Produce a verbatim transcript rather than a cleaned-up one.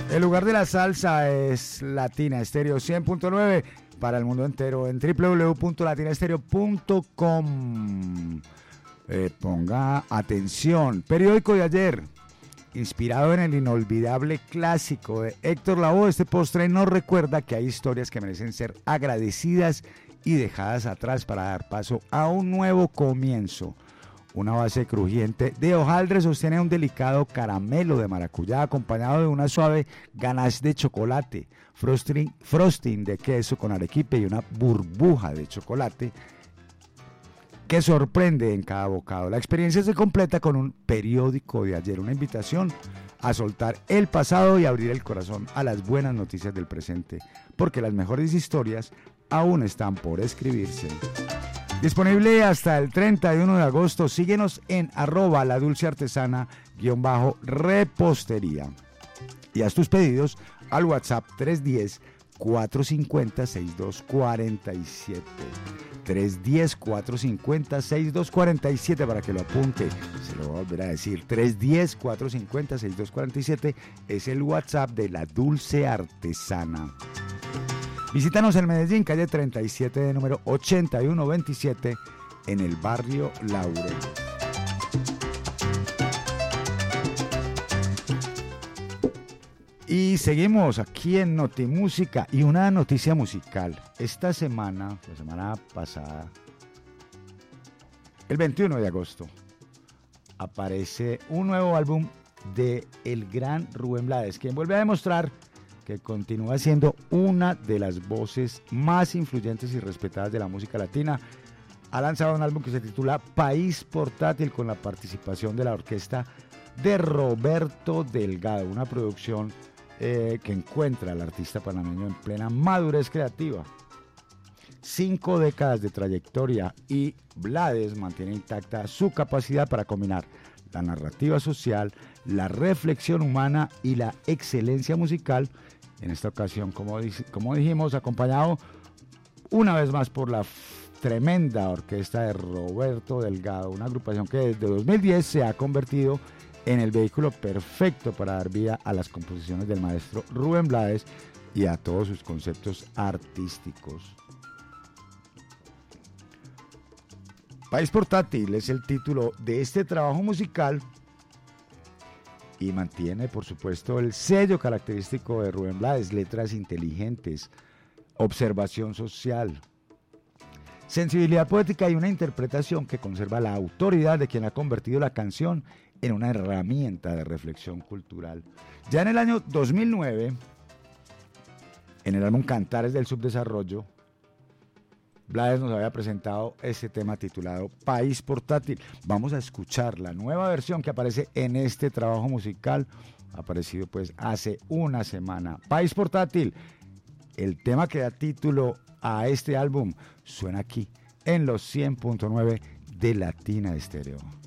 El lugar de la salsa es Latina Estéreo cien punto nueve para el mundo entero en doble u doble u doble u punto latina estéreo punto com. Eh, ponga atención. Periódico de ayer. Inspirado en el inolvidable clásico de Héctor Lavoe, este postre nos recuerda que hay historias que merecen ser agradecidas y dejadas atrás para dar paso a un nuevo comienzo. Una base crujiente de hojaldre sostiene un delicado caramelo de maracuyá acompañado de una suave ganache de chocolate, frosting, frosting de queso con arequipe y una burbuja de chocolate que sorprende en cada bocado. La experiencia se completa con un periódico de ayer, una invitación a soltar el pasado y abrir el corazón a las buenas noticias del presente, porque las mejores historias aún están por escribirse. Disponible hasta el treinta y uno de agosto. Síguenos en arroba la dulce artesana guión bajo repostería. Y haz tus pedidos al WhatsApp tres uno cero, cuatro cinco cero, seis dos cuatro siete. tres uno cero, cuatro cinco cero, seis dos cuatro siete para que lo apunte. Se lo voy a volver a decir. tres uno cero, cuatro cinco cero, seis dos cuatro siete es el WhatsApp de la dulce artesana. Visítanos en Medellín, calle treinta y siete de número ochenta y uno veintisiete en el barrio Laurel. Y seguimos aquí en Notimúsica y una noticia musical. Esta semana, la semana pasada, el veintiuno de agosto, aparece un nuevo álbum de el gran Rubén Blades, quien vuelve a demostrar que continúa siendo una de las voces más influyentes y respetadas de la música latina. Ha lanzado un álbum que se titula País Portátil con la participación de la orquesta de Roberto Delgado, una producción eh, que encuentra al artista panameño en plena madurez creativa. Cinco décadas de trayectoria y Blades mantiene intacta su capacidad para combinar la narrativa social, la reflexión humana y la excelencia musical. En esta ocasión, como, como dijimos, acompañado una vez más por la tremenda orquesta de Roberto Delgado, una agrupación que desde dos mil diez se ha convertido en el vehículo perfecto para dar vida a las composiciones del maestro Rubén Blades y a todos sus conceptos artísticos. País Portátil es el título de este trabajo musical y mantiene, por supuesto, el sello característico de Rubén Blades: letras inteligentes, observación social, sensibilidad poética y una interpretación que conserva la autoridad de quien ha convertido la canción en una herramienta de reflexión cultural. Ya en el año dos mil nueve, en el álbum Cantares del Subdesarrollo, Blades nos había presentado este tema titulado País Portátil. Vamos a escuchar la nueva versión que aparece en este trabajo musical, aparecido pues hace una semana. País Portátil, el tema que da título a este álbum, suena aquí en los cien punto nueve de Latina Estéreo.